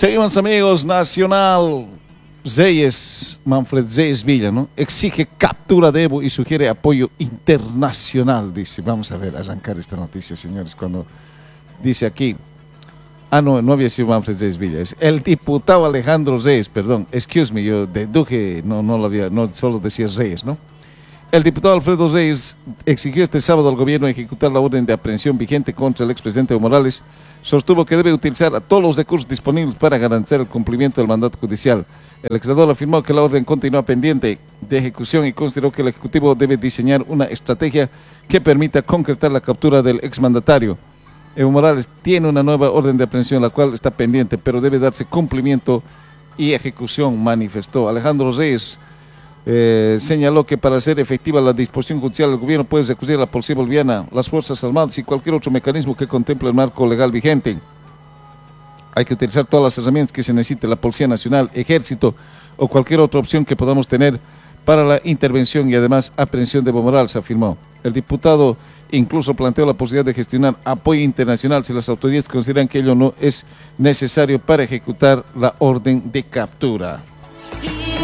Seguimos, amigos. Nacional Reyes, Manfred Reyes Villa, ¿no? Exige captura de Evo y sugiere apoyo internacional, dice. Vamos a ver, arrancar esta noticia, señores, cuando dice aquí. No había sido Manfred Reyes Villa, es el diputado Alejandro Reyes, perdón, excuse me, yo deduje, no lo había, no solo decía Reyes, ¿no? El diputado Alfredo Reyes exigió este sábado al gobierno ejecutar la orden de aprehensión vigente contra el expresidente Evo Morales. Sostuvo que debe utilizar todos los recursos disponibles para garantizar el cumplimiento del mandato judicial. El legislador afirmó que la orden continúa pendiente de ejecución y consideró que el Ejecutivo debe diseñar una estrategia que permita concretar la captura del exmandatario. Evo Morales tiene una nueva orden de aprehensión, la cual está pendiente, pero debe darse cumplimiento y ejecución, manifestó. Alejandro Reyes señaló que para hacer efectiva la disposición judicial, el gobierno puede recurrir a la Policía Boliviana, las Fuerzas Armadas y cualquier otro mecanismo que contemple el marco legal vigente. Hay que utilizar todas las herramientas que se necesite, la Policía Nacional, Ejército o cualquier otra opción que podamos tener para la intervención y además aprehensión de Evo Morales, afirmó. El diputado incluso planteó la posibilidad de gestionar apoyo internacional si las autoridades consideran que ello no es necesario para ejecutar la orden de captura.